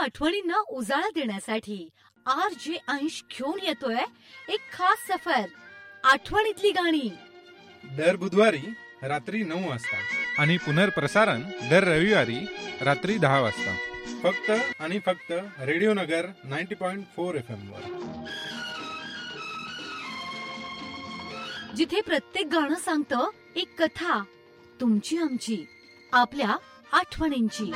आठवणींना उजाळा देण्यासाठी RJ अंश घेऊन येतोय एक खास सफर, आठवणीतली गाणी. दर बुधवारी रात्री 9 वाजता आणि पुनर्प्रसारण दर रविवारी रात्री 10 वाजता. फक्त आणि फक्त रेडिओ नगर 90.4 FM वर. जिथे प्रत्येक गाणं सांगतं एक कथा, तुमची आमची, आपल्या आठवणींची.